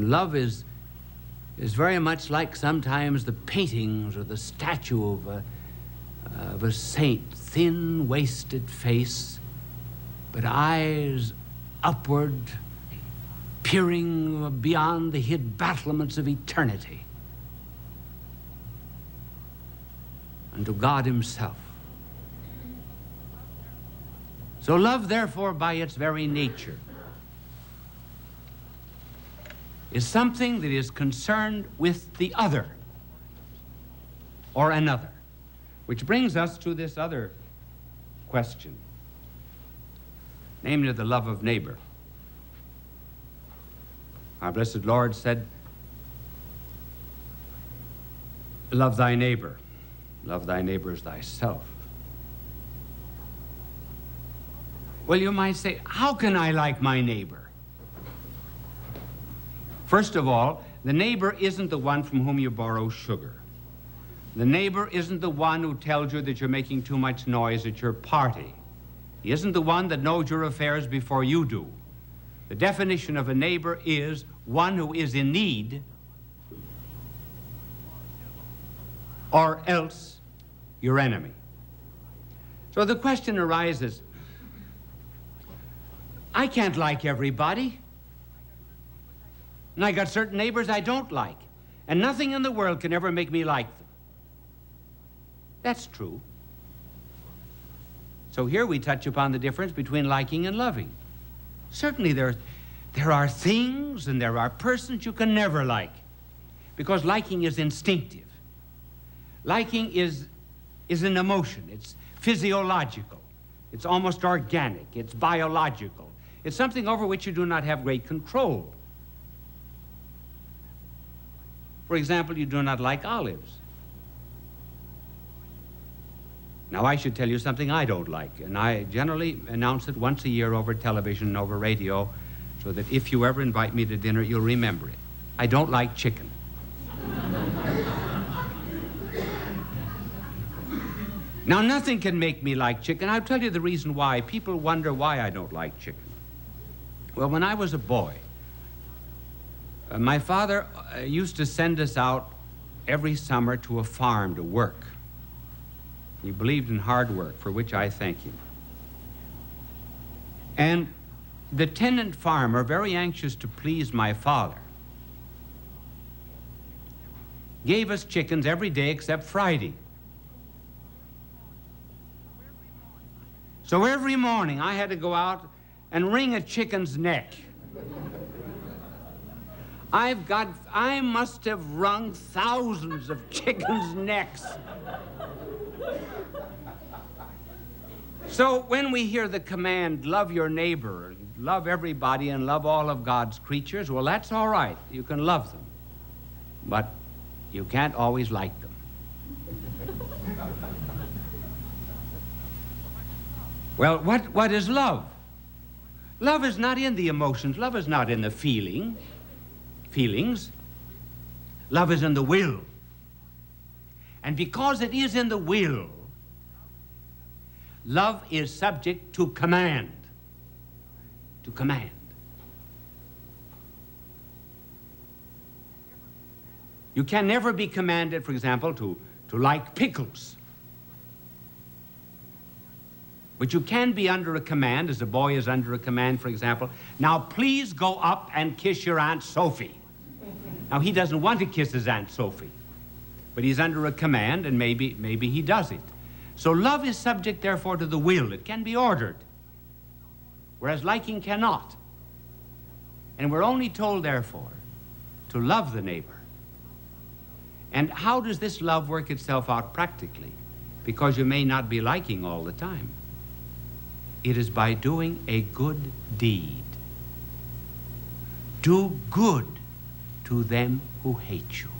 And love is very much like sometimes the paintings or the statue of a saint, thin, wasted face, but eyes upward, peering beyond the hid battlements of eternity unto God himself. So love, therefore, by its very nature, is something that is concerned with the other or another, which brings us to this other question, namely the love of neighbor. Our blessed Lord said, love thy neighbor as thyself. Well, you might say, how can I like my neighbor? First of all, the neighbor isn't the one from whom you borrow sugar. The neighbor isn't the one who tells you that you're making too much noise at your party. He isn't the one that knows your affairs before you do. The definition of a neighbor is one who is in need, or else your enemy. So the question arises, I can't like everybody. And I got certain neighbors I don't like. And nothing in the world can ever make me like them. That's true. So here we touch upon the difference between liking and loving. Certainly there are things and there are persons you can never like, because liking is instinctive. Liking is an emotion. It's physiological. It's almost organic. It's biological. It's something over which you do not have great control. For example, you do not like olives. Now, I should tell you something I don't like, and I generally announce it once a year over television and over radio, so that if you ever invite me to dinner, you'll remember it. I don't like chicken. Now, nothing can make me like chicken. I'll tell you the reason why. People wonder why I don't like chicken. Well, when I was a boy, my father used to send us out every summer to a farm to work. He believed in hard work, for which I thank him. And the tenant farmer, very anxious to please my father, gave us chickens every day except Friday. So every morning I had to go out and wring a chicken's neck. I must have wrung thousands of chickens' necks. So when we hear the command, love your neighbor, love everybody, and love all of God's creatures, well, that's all right. You can love them. But you can't always like them. Well, what is love? Love is not in the emotions. Love is not in the feelings. Love is in the will. And because it is in the will, love is subject to command. To command. You can never be commanded, for example, to like pickles. But you can be under a command, as a boy is under a command, for example, now please go up and kiss your Aunt Sophie. Now, he doesn't want to kiss his Aunt Sophie, but he's under a command, and maybe he does it. So love is subject, therefore, to the will. It can be ordered, whereas liking cannot. And we're only told, therefore, to love the neighbor. And how does this love work itself out practically? Because you may not be liking all the time. It is by doing a good deed. Do good to them who hate you.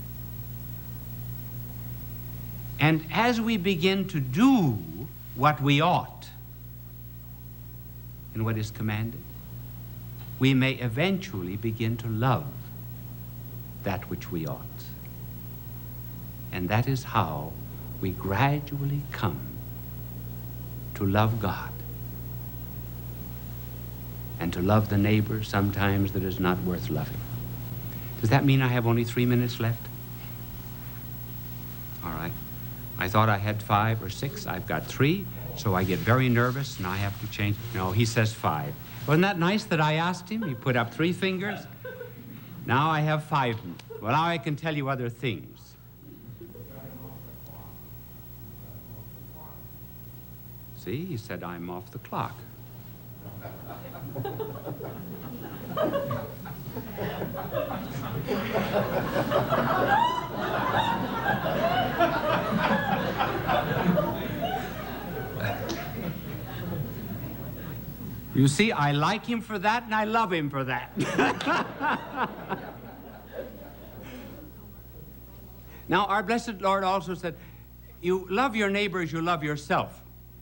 And as we begin to do what we ought and what is commanded, we may eventually begin to love that which we ought. And that is how we gradually come to love God and to love the neighbor sometimes that is not worth loving. Does that mean I have only 3 minutes left? All right. I thought I had 5 or 6. I've got 3, so I get very nervous and I have to change. No, he says 5. Wasn't that nice that I asked him? He put up 3 fingers. Now I have 5. Well, now I can tell you other things. See, he said I'm off the clock. You see, I like him for that and I love him for that. Now, our blessed Lord also said, you love your neighbor as you love yourself.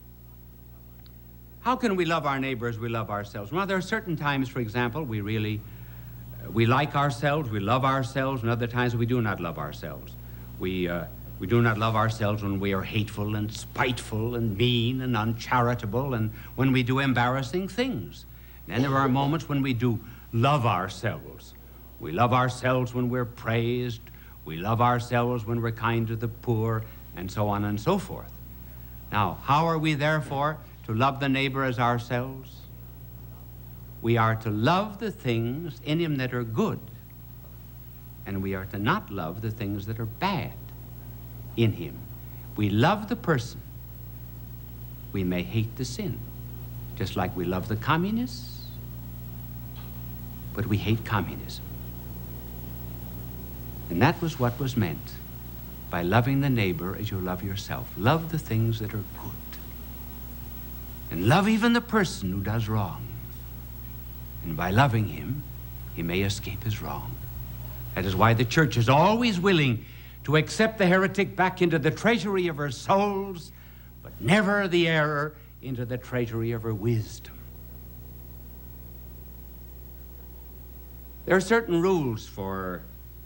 How can we love our neighbor as we love ourselves? Well, there are certain times, for example, we like ourselves, we love ourselves, and other times we do not love ourselves. We do not love ourselves when we are hateful and spiteful and mean and uncharitable and when we do embarrassing things. And then there are moments when we do love ourselves. We love ourselves when we're praised. We love ourselves when we're kind to the poor, and so on and so forth. Now, how are we therefore to love the neighbor as ourselves? We are to love the things in him that are good, and we are to not love the things that are bad in him. We love the person. We may hate the sin, just like we love the communists, but we hate communism. And that was what was meant by loving the neighbor as you love yourself. Love the things that are good. And love even the person who does wrong. And by loving him, he may escape his wrong. That is why the church is always willing to accept the heretic back into the treasury of her souls, but never the error into the treasury of her wisdom. There are certain rules for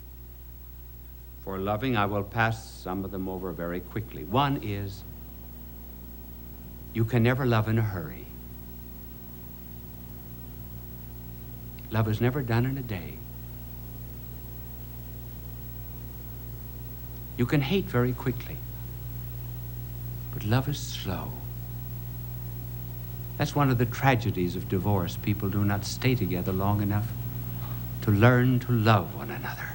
loving. I will pass some of them over very quickly. One is, you can never love in a hurry. Love is never done in a day. You can hate very quickly, but love is slow. That's one of the tragedies of divorce. People do not stay together long enough to learn to love one another.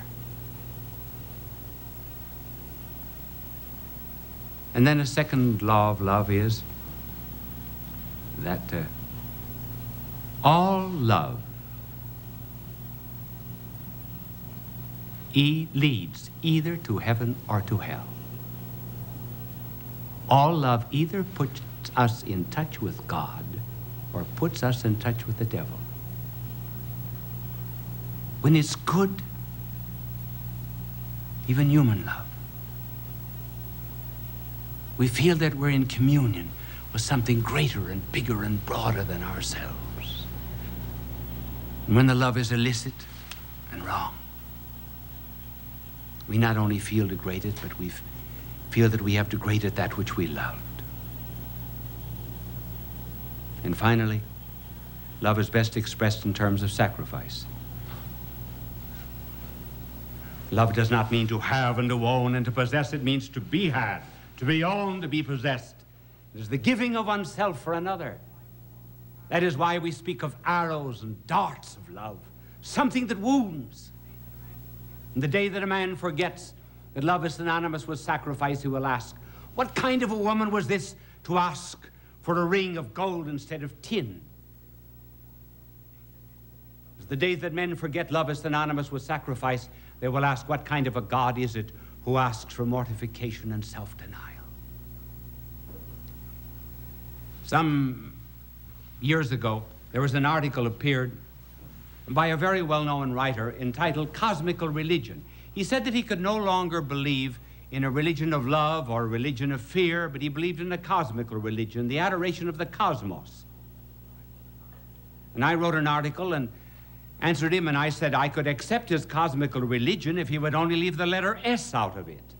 And then a second law of love is that all love leads either to heaven or to hell. All love either puts us in touch with God or puts us in touch with the devil. When it's good, even human love, we feel that we're in communion with something greater and bigger and broader than ourselves. And when the love is illicit and wrong, we not only feel degraded, but we feel that we have degraded that which we loved. And finally, love is best expressed in terms of sacrifice. Love does not mean to have and to own and to possess. It means to be had, to be owned, to be possessed. It is the giving of oneself for another. That is why we speak of arrows and darts of love, something that wounds. And the day that a man forgets that love is synonymous with sacrifice, he will ask, what kind of a woman was this to ask for a ring of gold instead of tin? As the day that men forget love is synonymous with sacrifice, they will ask, what kind of a God is it who asks for mortification and self-denial? Some years ago, there was an article appeared by a very well-known writer entitled Cosmical Religion. He said that he could no longer believe in a religion of love or a religion of fear, but he believed in a cosmical religion, the adoration of the cosmos. And I wrote an article and answered him, and I said I could accept his cosmical religion if he would only leave the letter S out of it.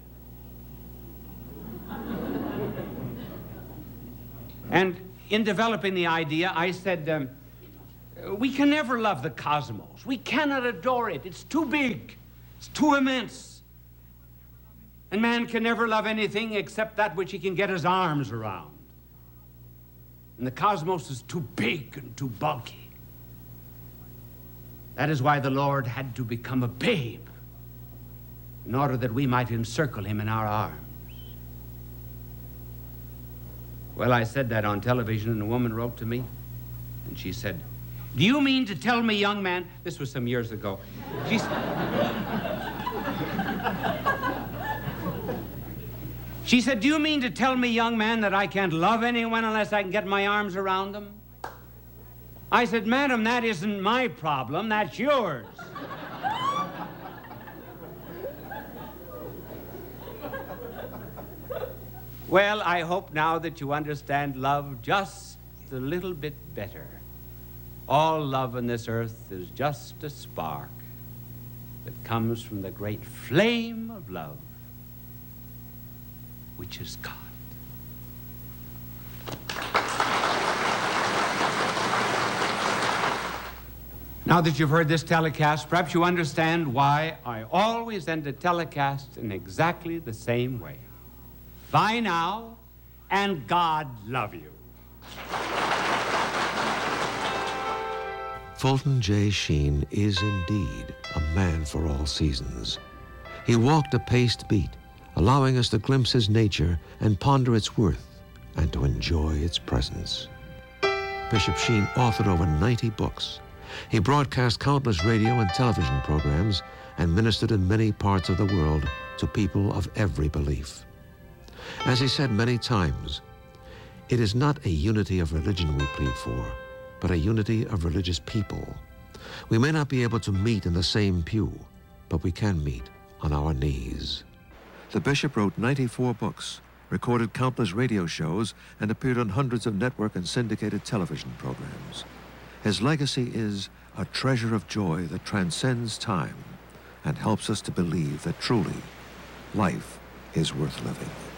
And in developing the idea, I said, we can never love the cosmos. We cannot adore it. It's too big. It's too immense. And man can never love anything except that which he can get his arms around. And the cosmos is too big and too bulky. That is why the Lord had to become a babe, in order that we might encircle him in our arms. Well, I said that on television, and a woman wrote to me, and she said, "Do you mean to tell me, young man," this was some years ago, she said, "Do you mean to tell me, young man, that I can't love anyone unless I can get my arms around them?" I said, "Madam, that isn't my problem, that's yours." Well, I hope now that you understand love just a little bit better. All love on this earth is just a spark that comes from the great flame of love, which is God. Now that you've heard this telecast, perhaps you understand why I always end a telecast in exactly the same way. Bye now, and God love you. Fulton J. Sheen is indeed a man for all seasons. He walked a paced beat, allowing us to glimpse his nature and ponder its worth and to enjoy its presence. Bishop Sheen authored over 90 books. He broadcast countless radio and television programs and ministered in many parts of the world to people of every belief. As he said many times, it is not a unity of religion we plead for, but a unity of religious people. We may not be able to meet in the same pew, but we can meet on our knees. The bishop wrote 94 books, recorded countless radio shows, and appeared on hundreds of network and syndicated television programs. His legacy is a treasure of joy that transcends time and helps us to believe that truly life is worth living.